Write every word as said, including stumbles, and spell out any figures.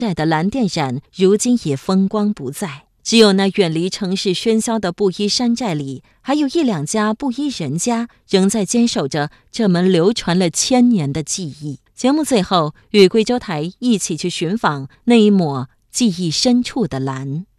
代的蓝电染如今也风光不再，只有那远离城市喧嚣的布衣山寨里，还有一两家布衣人家仍在坚守着这门流传了千年的技艺。节目最后，与贵州台一起去寻访那一抹记忆深处的蓝。